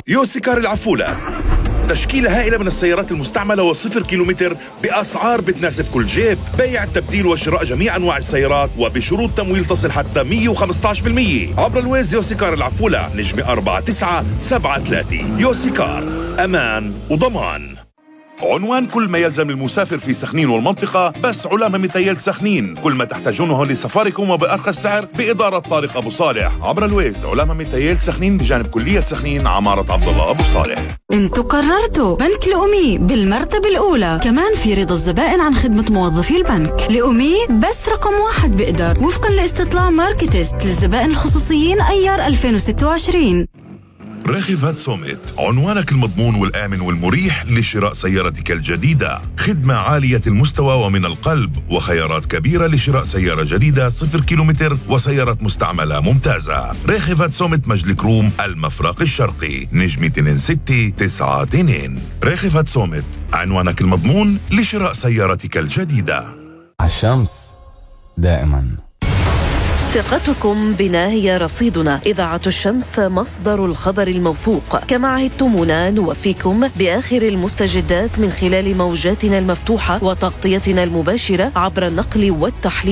يوسيكار العفولة، تشكيلة هائلة من السيارات المستعملة و0 كيلومتر بأسعار بتناسب كل جيب. بيع، تبديل وشراء جميع أنواع السيارات وبشروط تمويل تصل حتى 115% عبر الويز. يوسيكار العفولة، نجمة 4973. يوسيكار، أمان وضمان. عنوان كل ما يلزم المسافر في سخنين والمنطقة، بس علامة ميتايل سخنين. كل ما تحتاجونه لسفاركم وبأرخص سعر بإدارة طارق أبو صالح عبر الويز. علامة ميتايل سخنين بجانب كلية سخنين، عمارة عبد الله أبو صالح. انتوا قررتوا بنك الأمي بالمرتبة الأولى، كمان في رضا الزبائن عن خدمة موظفي البنك. الأمي بس رقم 1 بإقدار وفقا لاستطلاع ماركتست للزبائن الخصوصيين أيار 2026. راخفات سوميت، عنوانك المضمون والآمن والمريح لشراء سيارتك الجديدة. خدمة عالية المستوى ومن القلب، وخيارات كبيرة لشراء سيارة جديدة 0 كيلومتر وسيارة مستعملة ممتازة. راخفات سوميت، مجلك روم، المفرق الشرقي، نجمة 2692. راخفات سوميت، عنوانك المضمون لشراء سيارتك الجديدة. الشمس دائما. ثقتكم بنا هي رصيدنا. إذاعة الشمس مصدر الخبر الموثوق. كما عهدتمونا نوفيكم بآخر المستجدات من خلال موجاتنا المفتوحة وتغطيتنا المباشرة عبر النقل والتحليل